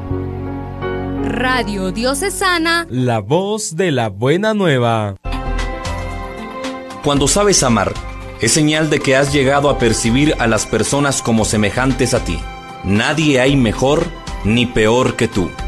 Radio Diocesana, la voz de la buena nueva. Cuando sabes amar, es señal de que has llegado a percibir a las personas como semejantes a ti. Nadie hay mejor ni peor que tú.